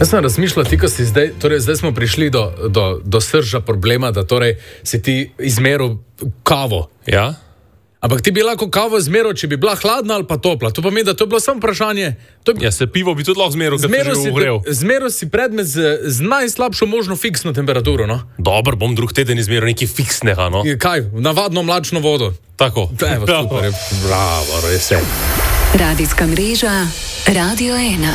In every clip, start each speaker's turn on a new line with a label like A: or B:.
A: Jaz sem razmišljal, ko si zdaj smo prišli do srža problema, da torej si ti izmeril kavo.
B: Ja?
A: Ampak ti bi lahko kavo izmeril, če bi bila hladna ali pa topla. To pomeni, da to je bilo samo vprašanje.
B: Ja, se pivo bi tudi lahko zmeril, ker si že ugrel.
A: Zmeril si predmet z najslabšo možno fiksno temperaturo, no?
B: Dobro, bom drug teden izmeril nekaj fiksnega, no?
A: Kaj? Navadno mlačno vodo.
B: Tako.
A: Evo, super, bravo, res je.
C: Radijska mreža Radio 1.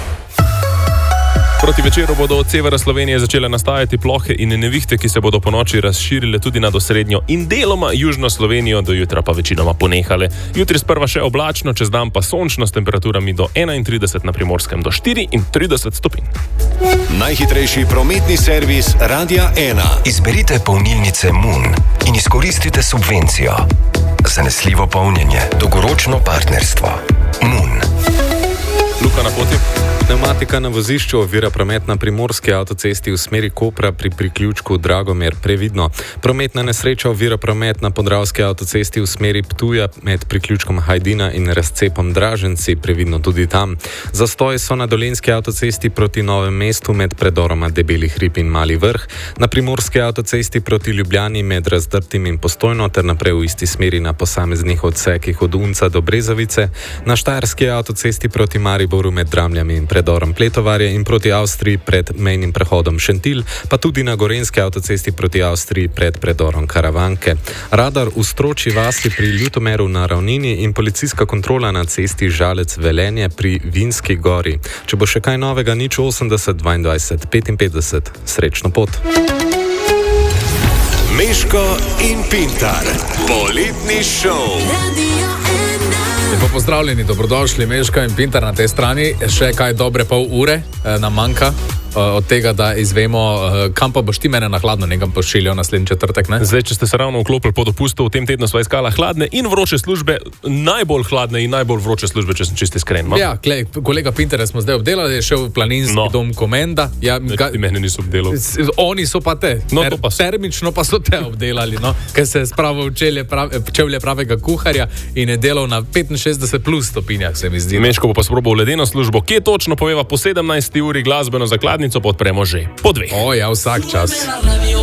B: Proti večeru bodo od severa Slovenije začele nastajati plohe in nevihte, ki se bodo po noči razširile tudi nad osrednjo in deloma južno Slovenijo, do jutra pa večinoma ponehale. Jutri sprva še oblačno, čez dan pa sončno s temperaturami do 31 na Primorskem do 34 stopinj.
D: Najhitrejši prometni servis Radia 1.
E: Izberite polnilnice Moon in izkoristite subvencijo. Zanesljivo polnjenje, dolgoročno partnerstvo. Moon.
B: Luka na poti.
F: Pneumatika na vozišču ovira promet na primorski avtocesti v smeri Kopra pri priključku Dragomer, previdno. Prometna nesreča ovira promet na podravski avtocesti v smeri Ptuja med priključkom Hajdina in razcepom Draženci, previdno tudi tam. Zastoji so na dolenjski avtocesti proti Novem mestu med predoroma Debeli hrib in Mali vrh, na primorski avtocesti proti Ljubljani med Razdrtim in Postojno ter naprej v isti smeri na posameznih odsekih od Unca do Brezovice, na štajerski avtocesti proti Mariboru med Dramljami in predorom Pletovarje in proti Avstriji pred mejnim prehodom Šentilj, pa tudi na gorenjski avtocesti proti Avstriji pred predorom Karavanke. Radar v Stroči vasi pri Ljutomeru na ravnini in policijska kontrola na cesti Žalec Velenje pri Vinski gori. Če bo še kaj novega, 080 22 55. Srečno pot.
D: Meško in Pintar. Poletni šov.
A: Lepo pozdravljeni, dobrodošli, Meška in Pintar na tej strani. Še kaj dobre pol ure nam manjka od tega, da izvemo, kam pa boš ti mene na hladno nekam pošiljal naslednji četrtek, ne?
B: Zdaj, če ste se ravno vklopili po dopustu, v tem tednu sva iskala hladne in vroče službe, najbolj hladne in najbolj vroče službe, če sem čisto iskren. No?
A: Ja, kolega Pintarja smo zdaj obdelali, je šel v planinski dom Komenda. Ja,
B: ti mene niso obdelali.
A: Oni so pa te.
B: No, to pa so.
A: Termično pa so te obdelali, no? Ker se je spravil čevlje pravega kuharja in je delal na 65 plus stopinjah, se mi zdi.
B: Meško bo pa sprobal ledeno službo, kje točno poveva po 17. uri glasbeno zakladnico, podpremo že po 2.
A: O ja, vsak čas.